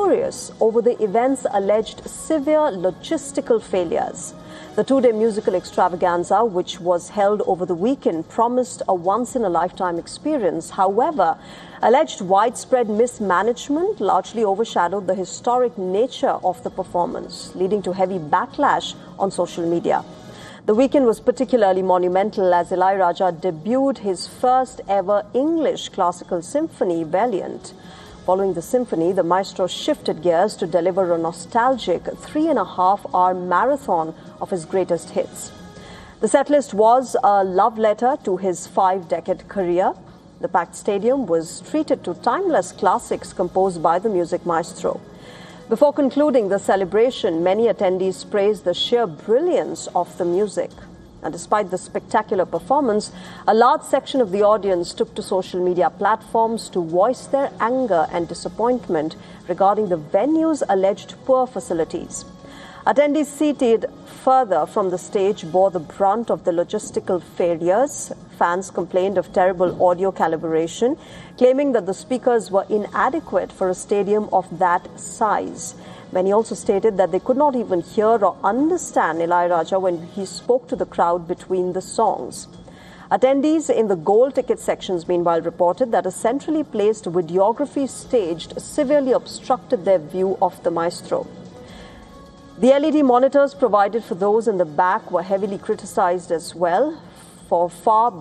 furious over the event's alleged severe logistical failures. The two-day musical extravaganza, which was held over the weekend, promised a once-in-a-lifetime experience. However, alleged widespread mismanagement largely overshadowed the historic nature of the performance, leading to heavy backlash on social media. The weekend was particularly monumental as Ilaiyaraaja debuted his first ever English classical symphony, Valiant. Following the symphony, the maestro shifted gears to deliver a nostalgic 3.5-hour marathon of his greatest hits. The setlist was a love letter to his 5-decade career. The packed stadium was treated to timeless classics composed by the music maestro. Before concluding the celebration, many attendees praised the sheer brilliance of the music. And despite the spectacular performance, a large section of the audience took to social media platforms to voice their anger and disappointment regarding the venue's alleged poor facilities. Attendees seated further from the stage bore the brunt of the logistical failures. Fans complained of terrible audio calibration, claiming that the speakers were inadequate for a stadium of that size. Many also stated that they could not even hear or understand Ilaiyaraaja when he spoke to the crowd between the songs. Attendees in the gold ticket sections, meanwhile, reported that a centrally placed videography stage severely obstructed their view of the maestro. The LED monitors provided for those in the back were heavily criticized as well for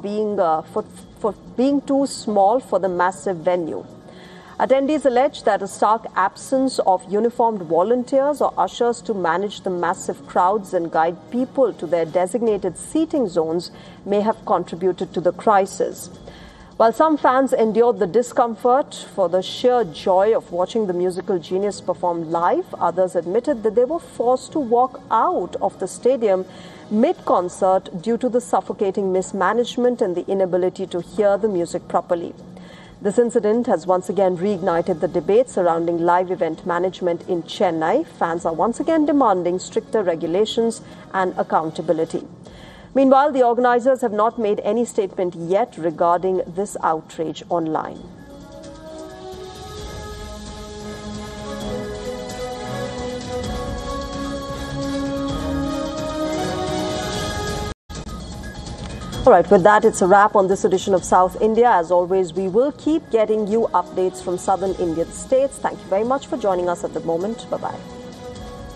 being too small for the massive venue. Attendees alleged that a stark absence of uniformed volunteers or ushers to manage the massive crowds and guide people to their designated seating zones may have contributed to the crisis. While some fans endured the discomfort for the sheer joy of watching the musical genius perform live, others admitted that they were forced to walk out of the stadium mid-concert due to the suffocating mismanagement and the inability to hear the music properly. This incident has once again reignited the debate surrounding live event management in Chennai. Fans are once again demanding stricter regulations and accountability. Meanwhile, the organizers have not made any statement yet regarding this outrage online. All right, with that, it's a wrap on this edition of South India. As always, we will keep getting you updates from southern Indian states. Thank you very much for joining us at the moment. Bye-bye.